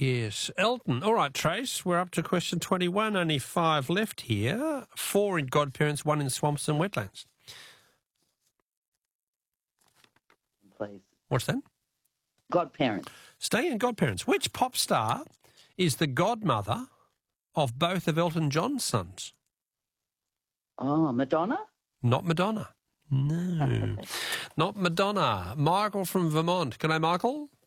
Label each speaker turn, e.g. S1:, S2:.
S1: Yes. Elton. All right, Trace, we're up to question 21. Only 5 left here. 4 in godparents, 1 in swamps and wetlands.
S2: Please.
S1: What's that?
S2: Godparents.
S1: Staying in godparents. Which pop star is the godmother of both of Elton John's sons?
S2: Oh, Madonna?
S1: Not Madonna. No. Not Madonna. Michael from Vermont. G'day, Michael.